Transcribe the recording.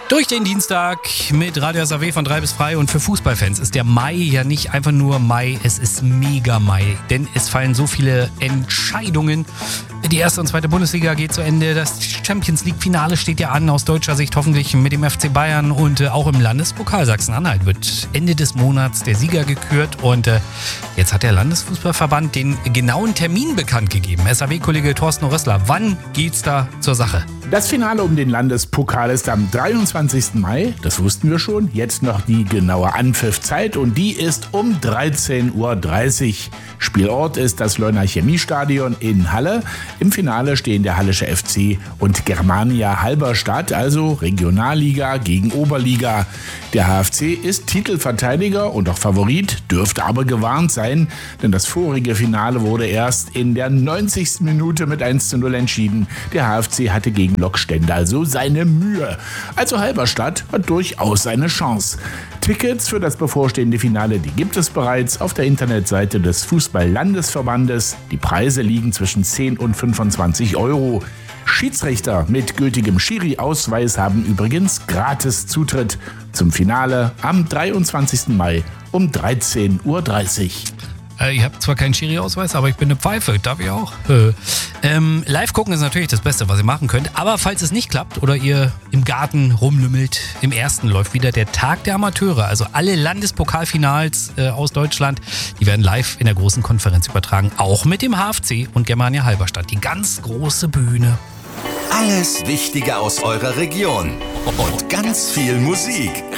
Durch den Dienstag mit Radio SAW von 3 bis frei. Und für Fußballfans ist der Mai ja nicht einfach nur Mai, es ist mega Mai. Denn es fallen so viele Entscheidungen. Die erste und zweite Bundesliga geht zu Ende. Das Champions League Finale steht ja an, aus deutscher Sicht hoffentlich mit dem FC Bayern. Und auch im Landespokal Sachsen-Anhalt wird Ende des Monats der Sieger gekürt. Und jetzt hat der Landesfußballverband den genauen Termin bekannt gegeben. SAW-Kollege Thorsten Rössler, wann geht's da zur Sache? Das Finale um den Landespokal ist am 23. Mai, das wussten wir schon. Jetzt noch die genaue Anpfiffzeit und die ist um 13:30 Uhr. Spielort ist das Leuna Chemiestadion in Halle. Im Finale stehen der Hallische FC und Germania Halberstadt, also Regionalliga gegen Oberliga. Der HFC ist Titelverteidiger und auch Favorit, dürfte aber gewarnt sein, denn das vorige Finale wurde erst in der 90. Minute mit 1:0 entschieden. Der HFC hatte gegen Lok Stendal so seine Mühe. Also Halberstadt hat durchaus seine Chance. Tickets für das bevorstehende Finale, die gibt es bereits auf der Internetseite des Fußball-Landesverbandes. Die Preise liegen zwischen 10 und 25 Euro. Schiedsrichter mit gültigem Schiri-Ausweis haben übrigens gratis Zutritt zum Finale am 23. Mai um 13:30 Uhr. Ich habe zwar keinen Schiri-Ausweis, aber ich bin eine Pfeife. Darf ich auch? Live gucken ist natürlich das Beste, was ihr machen könnt. Aber falls es nicht klappt oder ihr im Garten rumlümmelt, im ersten läuft wieder der Tag der Amateure. Also alle Landespokalfinals aus Deutschland, die werden live in der großen Konferenz übertragen. Auch mit dem HFC und Germania Halberstadt. Die ganz große Bühne. Alles Wichtige aus eurer Region und ganz viel Musik.